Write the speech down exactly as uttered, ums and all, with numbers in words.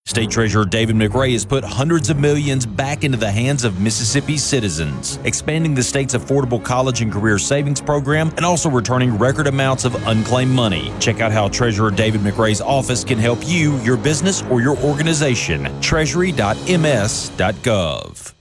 State Treasurer David McRae has put hundreds of millions back into the hands of Mississippi citizens, expanding the state's affordable college and career savings program and also returning record amounts of unclaimed money. Check out how Treasurer David McRae's office can help you, your business, or your organization. treasury dot m s dot gov.